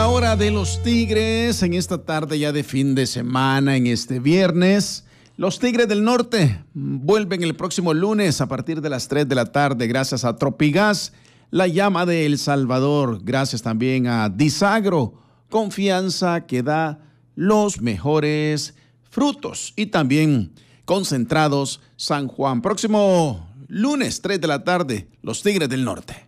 la hora de los Tigres en esta tarde ya de fin de semana, en este viernes. Los Tigres del Norte vuelven el próximo lunes a partir de las 3 de la tarde gracias a Tropigas, la llama de El Salvador. Gracias también a Disagro, confianza que da los mejores frutos. Y también Concentrados San Juan. Próximo lunes, 3 de la tarde, los Tigres del Norte.